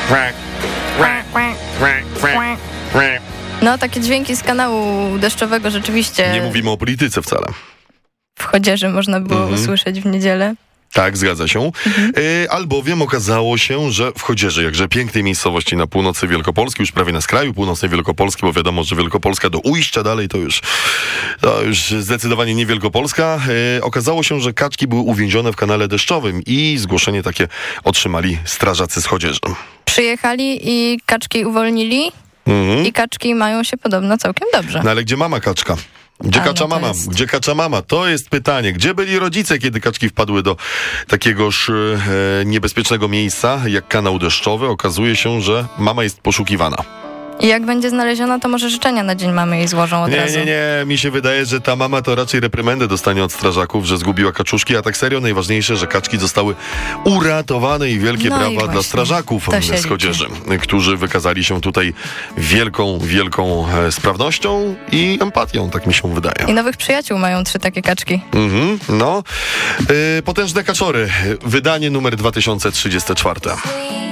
No, takie dźwięki z kanału deszczowego rzeczywiście... Nie mówimy o polityce wcale. W Chodzieży można było usłyszeć w niedzielę. Tak, zgadza się. Albowiem okazało się, że w Chodzieży, jakże pięknej miejscowości na północy Wielkopolski, już prawie na skraju północnej Wielkopolski, bo wiadomo, że Wielkopolska do ujścia dalej to już zdecydowanie nie Wielkopolska. Okazało się, że kaczki były uwięzione w kanale deszczowym i zgłoszenie takie otrzymali strażacy z Chodzieży. Przyjechali i kaczki uwolnili i kaczki mają się podobno całkiem dobrze. No ale gdzie mama kaczka? Gdzie kacza mama? Gdzie kacza mama? To jest pytanie. Gdzie byli rodzice, kiedy kaczki wpadły do takiegoż niebezpiecznego miejsca, jak kanał deszczowy? Okazuje się, że mama jest poszukiwana. I jak będzie znaleziona, to może życzenia na dzień mamy jej złożą od razu. Nie. Mi się wydaje, że ta mama to raczej reprymendę dostanie od strażaków, że zgubiła kaczuszki, a tak serio najważniejsze, że kaczki zostały uratowane i wielkie brawa dla strażaków z Chodzieży, którzy wykazali się tutaj wielką sprawnością i empatią, tak mi się wydaje. I nowych przyjaciół mają 3 takie kaczki. Potężne kaczory. Wydanie numer 2034.